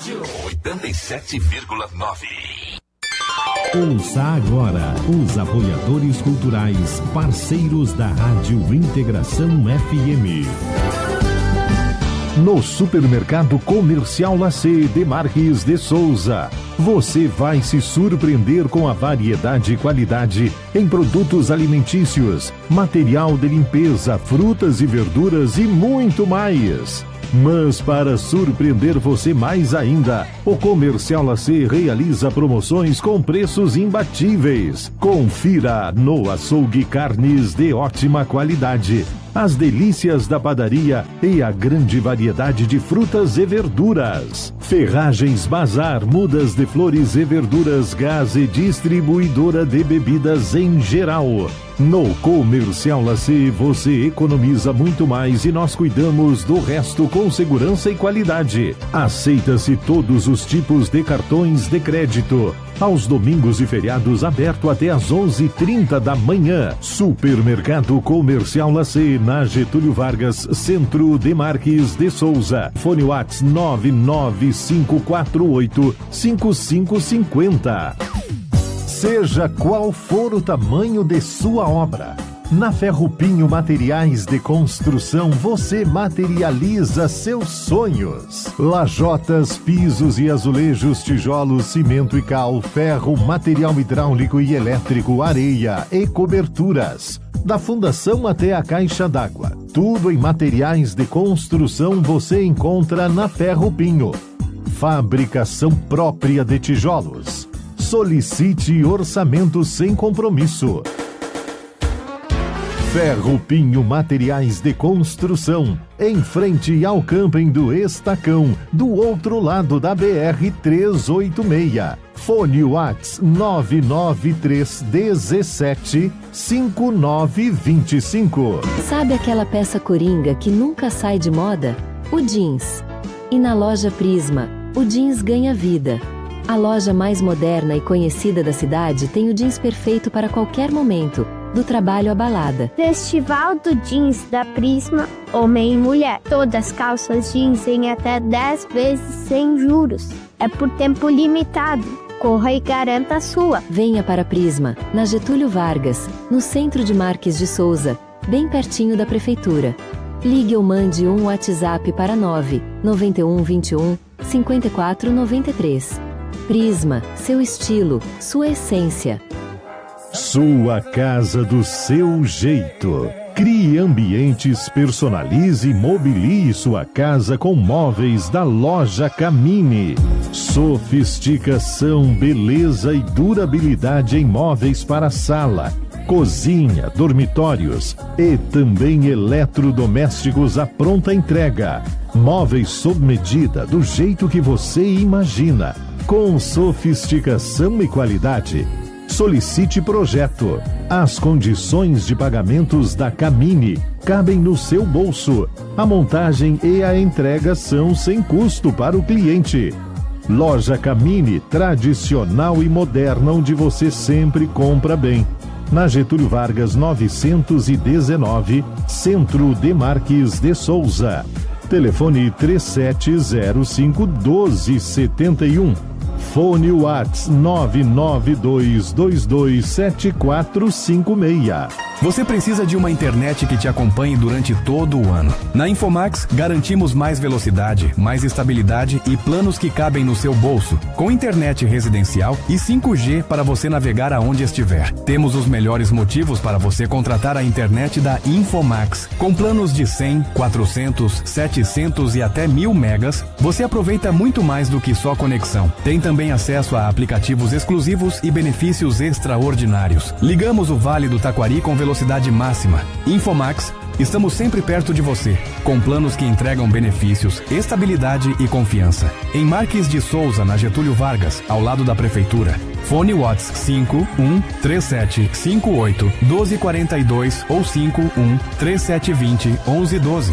Rádio 87,9. Ouça agora os apoiadores culturais, parceiros da Rádio Integração FM. No Supermercado Comercial Lacê de Marques de Souza, você vai se surpreender com a variedade e qualidade em produtos alimentícios, material de limpeza, frutas e verduras e muito mais. Mas para surpreender você mais ainda, o Comercial Lacê realiza promoções com preços imbatíveis. Confira no açougue carnes de ótima qualidade, as delícias da padaria e a grande variedade de frutas e verduras. Ferragens Bazar, mudas de flores e verduras, gás e distribuidora de bebidas em geral. No Comercial Lacê você economiza muito mais e nós cuidamos do resto com segurança e qualidade. Aceita-se todos os tipos de cartões de crédito. Aos domingos e feriados aberto até às 11h30 da manhã. Supermercado Comercial Lacê, na Getúlio Vargas, Centro de Marques de Souza. Fone Whats 995485550. Seja qual for o tamanho de sua obra, na Ferrupinho Materiais de Construção você materializa seus sonhos. Lajotas, pisos e azulejos, tijolos, cimento e cal, ferro, material hidráulico e elétrico, areia e coberturas. Da fundação até a caixa d'água, tudo em materiais de construção você encontra na Ferrupinho. Fabricação própria de tijolos. Solicite orçamento sem compromisso. Ferrupinho Materiais de Construção, em frente ao camping do Estacão, do outro lado da BR-386. Fone Whats 993175925. Sabe aquela peça coringa que nunca sai de moda? O jeans. E na loja Prisma, o jeans ganha vida. A loja mais moderna e conhecida da cidade tem o jeans perfeito para qualquer momento, do trabalho à balada. Festival do Jeans da Prisma, homem e mulher. Todas calças jeans em até 10 vezes sem juros. É por tempo limitado. Corra e garanta a sua. Venha para Prisma, na Getúlio Vargas, no centro de Marques de Souza, bem pertinho da prefeitura. Ligue ou mande um WhatsApp para 99121 5493. Prisma, seu estilo, sua essência. Sua casa do seu jeito. Crie ambientes, personalize e mobilie sua casa com móveis da loja Camini. Sofisticação, beleza e durabilidade em móveis para sala, cozinha, dormitórios e também eletrodomésticos à pronta entrega. Móveis sob medida, do jeito que você imagina, com sofisticação e qualidade. Solicite projeto. As condições de pagamentos da Camini cabem no seu bolso. A montagem e a entrega são sem custo para o cliente. Loja Camini, tradicional e moderna, onde você sempre compra bem. Na Getúlio Vargas 919, Centro de Marques de Souza. Telefone 3705-1271. Fone Whats 992227456. Você precisa de uma internet que te acompanhe durante todo o ano. Na Infomax, garantimos mais velocidade, mais estabilidade e planos que cabem no seu bolso, com internet residencial e 5G para você navegar aonde estiver. Temos os melhores motivos para você contratar a internet da Infomax. Com planos de 100, 400, 700 e até 1000 megas, você aproveita muito mais do que só conexão. Tem também acesso a aplicativos exclusivos e benefícios extraordinários. Ligamos o Vale do Taquari com velocidade máxima. Infomax, estamos sempre perto de você, com planos que entregam benefícios, estabilidade e confiança. Em Marques de Souza, na Getúlio Vargas, ao lado da prefeitura. Fone Whats 5137581242 ou 5137201112.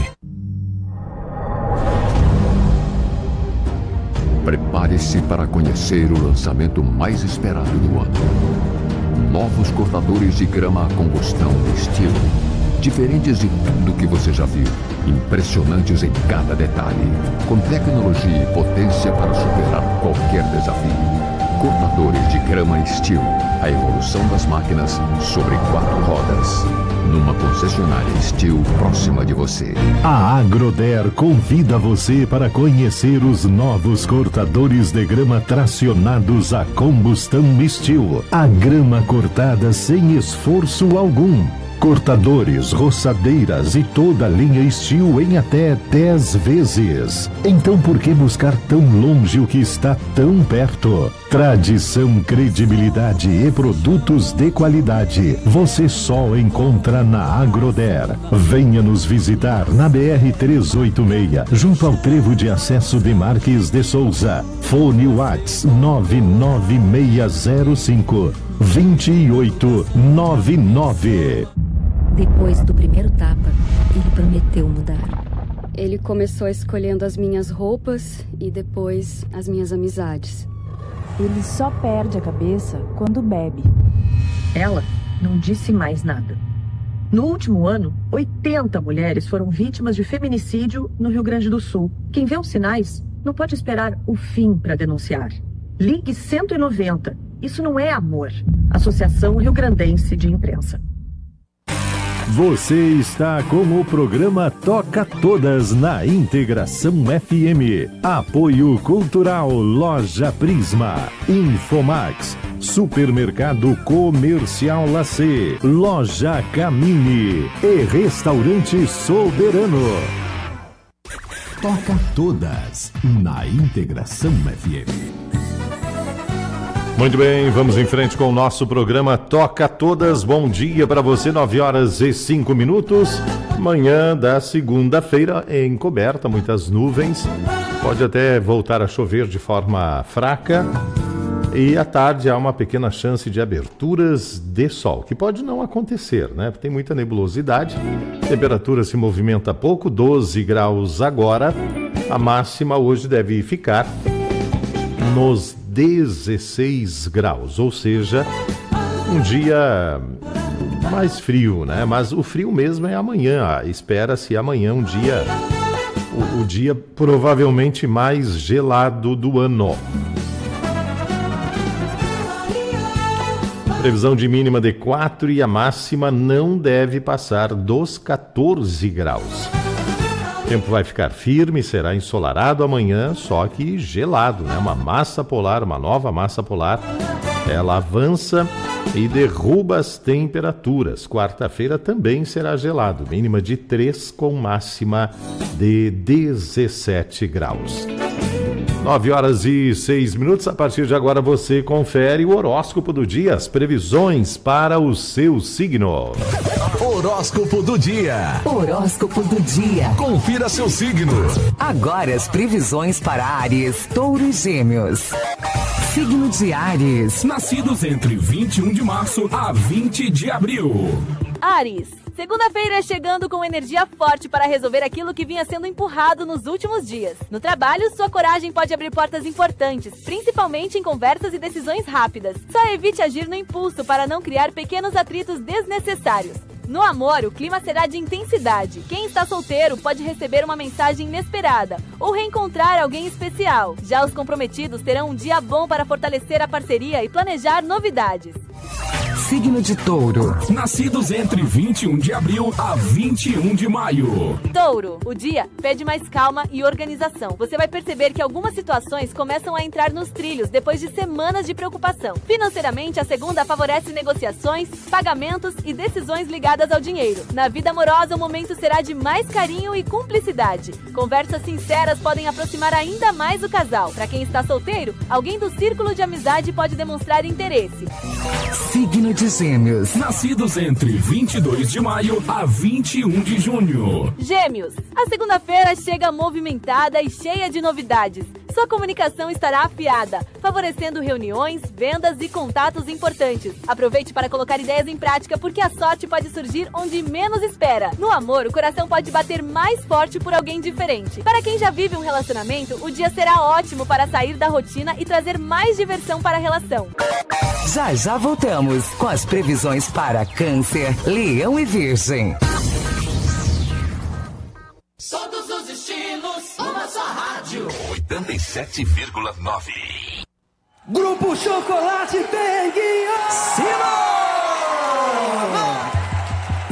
Prepare-se para conhecer o lançamento mais esperado do ano. Novos cortadores de grama a combustão estilo diferentes de tudo que você já viu, impressionantes em cada detalhe, com tecnologia e potência para superar qualquer desafio. Cortadores de grama Steel, a evolução das máquinas sobre 4 rodas. Numa concessionária Steel próxima de você. A Agroder convida você para conhecer os novos cortadores de grama tracionados a combustão Steel. A grama cortada sem esforço algum. Cortadores, roçadeiras e toda a linha Steel em até 10 vezes. Então por que buscar tão longe o que está tão perto? Tradição, credibilidade e produtos de qualidade você só encontra na Agroder. Venha nos visitar na BR-386, junto ao trevo de acesso de Marques de Souza. Fone Whats 99605-2899. Depois do primeiro tapa, ele prometeu mudar. Ele começou escolhendo as minhas roupas e depois as minhas amizades. Ele só perde a cabeça quando bebe. Ela não disse mais nada. No último ano, 80 mulheres foram vítimas de feminicídio no Rio Grande do Sul. Quem vê os sinais não pode esperar o fim para denunciar. Ligue 190. Isso não é amor. Associação Rio-Grandense de Imprensa. Você está com o programa Toca Todas na Integração FM. Apoio Cultural Loja Prisma, Infomax, Supermercado Comercial Lacê, Loja Camini e Restaurante Soberano. Toca Todas na Integração FM. Muito bem, vamos em frente com o nosso programa Toca Todas. Bom dia para você, 9h05. Manhã da segunda-feira encoberta, muitas nuvens. Pode até voltar a chover de forma fraca. E à tarde há uma pequena chance de aberturas de sol, que pode não acontecer, né? Tem muita nebulosidade. A temperatura se movimenta pouco, 12 graus agora. A máxima hoje deve ficar nos 16 graus, ou seja, um dia mais frio, né? Mas o frio mesmo é amanhã. Espera-se amanhã um dia, o dia provavelmente mais gelado do ano. Previsão de mínima de 4 e a máxima não deve passar dos 14 graus. O tempo vai ficar firme, será ensolarado amanhã, só que gelado, né? Uma massa polar, uma nova massa polar, ela avança e derruba as temperaturas. Quarta-feira também será gelado, mínima de 3 com máxima de 17 graus. 9h06. A partir de agora você confere o horóscopo do dia, as previsões para o seu signo. Horóscopo do dia. Horóscopo do dia. Confira seu signo. Agora as previsões para Áries, Touro e Gêmeos. Signo de Áries. Nascidos entre 21 de março a 20 de abril. Áries. Segunda-feira chegando com energia forte para resolver aquilo que vinha sendo empurrado nos últimos dias. No trabalho, sua coragem pode abrir portas importantes, principalmente em conversas e decisões rápidas. Só evite agir no impulso para não criar pequenos atritos desnecessários. No amor, o clima será de intensidade. Quem está solteiro pode receber uma mensagem inesperada ou reencontrar alguém especial. Já os comprometidos terão um dia bom para fortalecer a parceria e planejar novidades. Signo de Touro. Nascidos entre 21 de abril a 21 de maio. Touro, o dia pede mais calma e organização. Você vai perceber que algumas situações começam a entrar nos trilhos depois de semanas de preocupação. Financeiramente, a segunda favorece negociações, pagamentos e decisões ligadas ao dinheiro. Na vida amorosa, o momento será de mais carinho e cumplicidade. Conversas sinceras podem aproximar ainda mais o casal. Para quem está solteiro, alguém do círculo de amizade pode demonstrar interesse. Signo de Gêmeos. Nascidos entre 22 de maio a 21 de junho. Gêmeos, a segunda-feira chega movimentada e cheia de novidades. Sua comunicação estará afiada, favorecendo reuniões, vendas e contatos importantes. Aproveite para colocar ideias em prática, porque a sorte pode surgir onde menos espera. No amor, o coração pode bater mais forte por alguém diferente. Para quem já vive um relacionamento, o dia será ótimo para sair da rotina e trazer mais diversão para a relação. Já voltamos com as previsões para Câncer, Leão e Virgem. Rádio 87,9. Grupo Chocolate tem